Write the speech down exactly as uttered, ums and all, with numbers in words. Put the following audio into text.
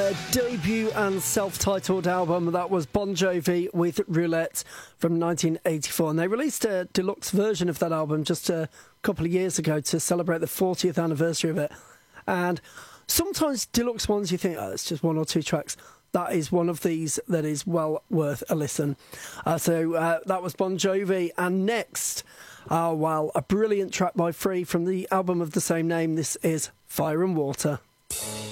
their debut and self-titled album. That was Bon Jovi with Roulette from nineteen eighty-four. And they released a deluxe version of that album just a couple of years ago to celebrate the fortieth anniversary of it. And sometimes deluxe ones, you think, oh, it's just one or two tracks. That is one of these that is well worth a listen. Uh, so uh, that was Bon Jovi. And next, uh, well, a brilliant track by Free from the album of the same name. This is Fire and Water.